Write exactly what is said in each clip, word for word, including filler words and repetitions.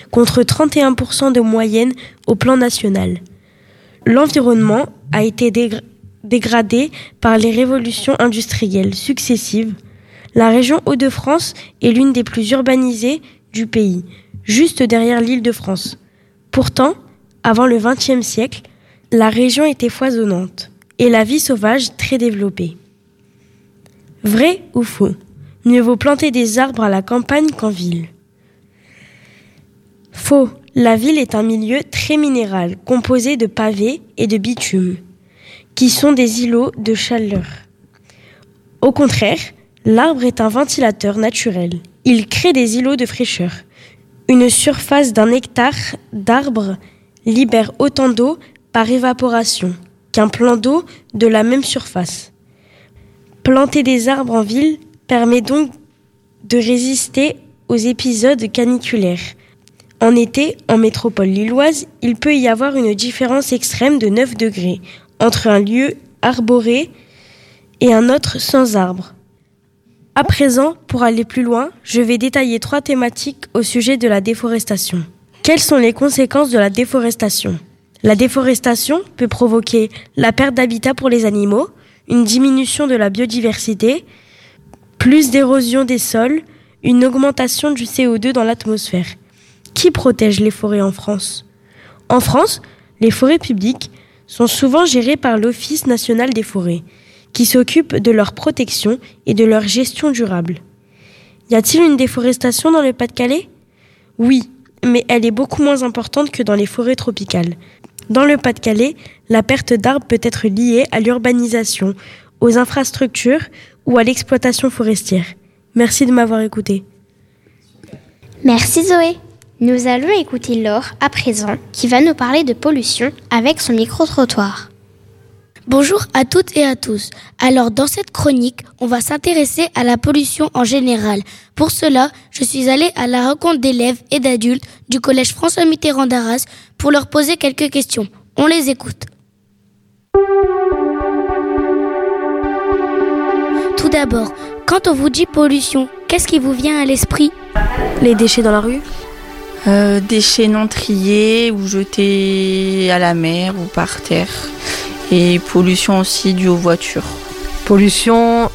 contre trente et un pour cent de moyenne au plan national. L'environnement a été dégra- dégradé par les révolutions industrielles successives. La région Hauts-de-France est l'une des plus urbanisées du pays, juste derrière l'Île-de-France. Pourtant, avant le vingtième siècle, la région était foisonnante et la vie sauvage très développée. Vrai ou faux ? Mieux vaut planter des arbres à la campagne qu'en ville. Faux. La ville est un milieu très minéral, composé de pavés et de bitume, qui sont des îlots de chaleur. Au contraire, l'arbre est un ventilateur naturel. Il crée des îlots de fraîcheur. Une surface d'un hectare d'arbre libère autant d'eau par évaporation qu'un plan d'eau de la même surface. Planter des arbres en ville permet donc de résister aux épisodes caniculaires. En été, en métropole lilloise, il peut y avoir une différence extrême de neuf degrés entre un lieu arboré et un autre sans arbre. À présent, pour aller plus loin, je vais détailler trois thématiques au sujet de la déforestation. Quelles sont les conséquences de la déforestation ? La déforestation peut provoquer la perte d'habitat pour les animaux, une diminution de la biodiversité, plus d'érosion des sols, une augmentation du C O deux dans l'atmosphère. Qui protège les forêts en France ? En France, les forêts publiques sont souvent gérées par l'Office national des forêts, qui s'occupe de leur protection et de leur gestion durable. Y a-t-il une déforestation dans le Pas-de-Calais ? Oui, mais elle est beaucoup moins importante que dans les forêts tropicales. Dans le Pas-de-Calais, la perte d'arbres peut être liée à l'urbanisation, aux infrastructures ou à l'exploitation forestière. Merci de m'avoir écouté. Merci Zoé. Nous allons écouter Laure à présent qui va nous parler de pollution avec son micro-trottoir. Bonjour à toutes et à tous. Alors dans cette chronique, on va s'intéresser à la pollution en général. Pour cela, je suis allée à la rencontre d'élèves et d'adultes du collège François Mitterrand d'Arras pour leur poser quelques questions. On les écoute. Tout d'abord, quand on vous dit pollution, qu'est-ce qui vous vient à l'esprit ? Les déchets dans la rue ? Euh, déchets non triés ou jetés à la mer ou par terre. Et pollution aussi due aux voitures. Pollution,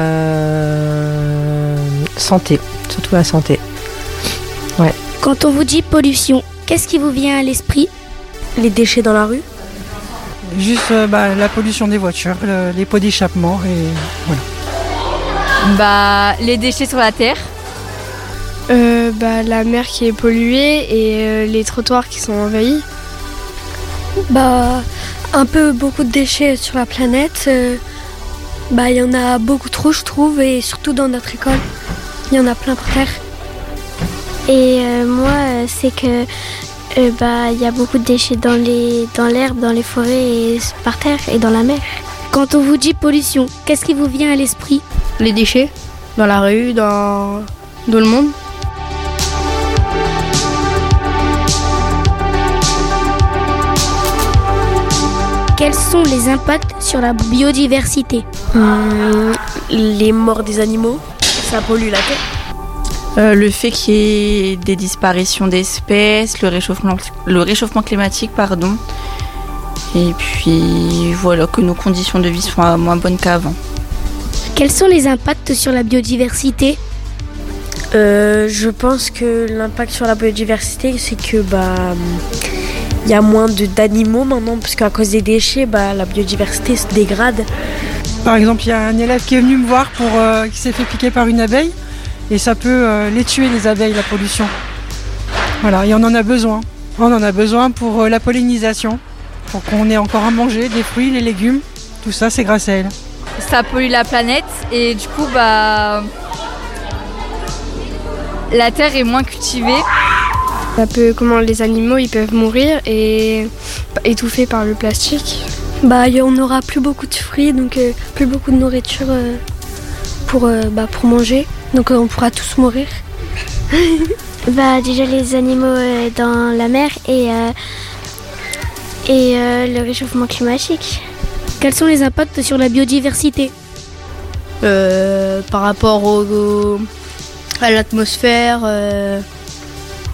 euh, santé, surtout la santé. Ouais. Quand on vous dit pollution, qu'est-ce qui vous vient à l'esprit ? Les déchets dans la rue ? Juste euh, bah, la pollution des voitures, le, les pots d'échappement et voilà. Bah, les déchets sur la terre. Euh, bah, la mer qui est polluée et euh, les trottoirs qui sont envahis. Bah, un peu beaucoup de déchets sur la planète. Euh, bah, il y en a beaucoup trop, je trouve, et surtout dans notre école. Il y en a plein par terre. Et euh, moi, euh, c'est que euh, bah, il y a beaucoup de déchets dans les, dans l'herbe, dans les forêts, et par terre et dans la mer. Quand on vous dit pollution, qu'est-ce qui vous vient à l'esprit ? Les déchets dans la rue, dans, dans le monde. Quels sont les impacts sur la biodiversité ? Hum, les morts des animaux, ça pollue la terre. Euh, le fait qu'il y ait des disparitions d'espèces, le réchauffement, le réchauffement climatique, pardon. Et puis voilà, que nos conditions de vie soient moins bonnes qu'avant. Quels sont les impacts sur la biodiversité ? euh, Je pense que l'impact sur la biodiversité, c'est que bah il y a moins de, d'animaux maintenant, parce qu'à cause des déchets, bah, la biodiversité se dégrade. Par exemple, il y a un élève qui est venu me voir pour euh, qui s'est fait piquer par une abeille et ça peut euh, les tuer, les abeilles, la pollution. Voilà, et on en a besoin. On en a besoin pour euh, la pollinisation, pour qu'on ait encore à manger, des fruits, les légumes. Tout ça, c'est grâce à elle. Ça pollue la planète et du coup, bah, la terre est moins cultivée. Ça peut, comment les animaux ils peuvent mourir et étouffés par le plastique. Bah, on n'aura plus beaucoup de fruits, donc euh, plus beaucoup de nourriture euh, pour, euh, bah, pour manger. Donc euh, on pourra tous mourir. Bah, déjà les animaux euh, dans la mer et, euh, et euh, le réchauffement climatique. Quels sont les impacts sur la biodiversité ? euh, Par rapport au, au, à l'atmosphère, euh,